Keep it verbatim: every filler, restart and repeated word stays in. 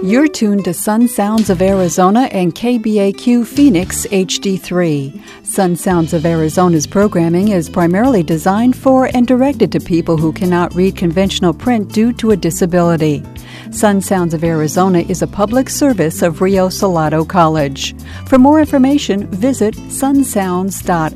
You're tuned to Sun Sounds of Arizona and K B A Q Phoenix H D three. Sun Sounds of Arizona's programming is primarily designed for and directed to people who cannot read conventional print due to a disability. Sun Sounds of Arizona is a public service of Rio Salado College. For more information, visit sun sounds dot